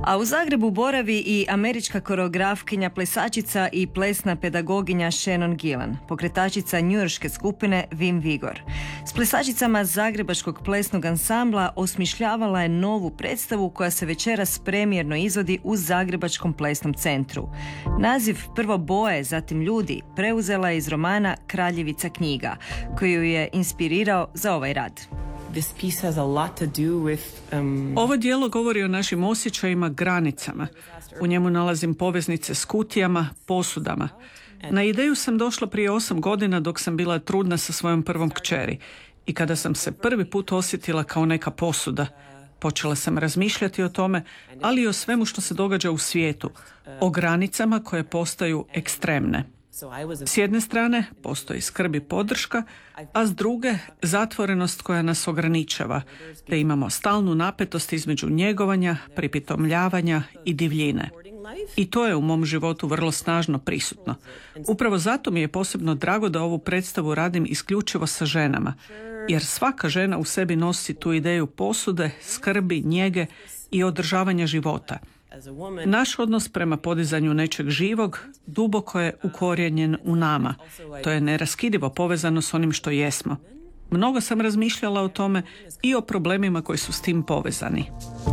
A u Zagrebu boravi i američka koreografkinja, plesačica i plesna pedagoginja Shannon Gillan, pokretačica njujorške skupine Wim Vigor. S plesačicama Zagrebačkog plesnog ansambla osmišljavala je novu predstavu koja se večeras premijerno izvodi u Zagrebačkom plesnom centru. Naziv prvo Boje, zatim ljudi preuzela je iz romana Kraljevica knjiga, koju je inspirirao za ovaj rad. Ovo djelo govori o našim osjećajima, granicama. U njemu nalazim poveznice s kutijama, posudama. Na ideju sam došla prije 8 godina dok sam bila trudna sa svojom prvom kćeri. I kada sam se prvi put osjetila kao neka posuda, počela sam razmišljati o tome, ali i o svemu što se događa u svijetu, o granicama koje postaju ekstremne. S jedne strane postoji skrb i podrška, a s druge zatvorenost koja nas ograničava, te imamo stalnu napetost između njegovanja, pripitomljavanja i divljine. I to je u mom životu vrlo snažno prisutno. Upravo zato mi je posebno drago da ovu predstavu radim isključivo sa ženama, jer svaka žena u sebi nosi tu ideju posude, skrbi, njege i održavanja života. Naš odnos prema podizanju nečeg živog duboko je ukorijenjen u nama. To je neraskidivo povezano s onim što jesmo. Mnogo sam razmišljala o tome i o problemima koji su s tim povezani.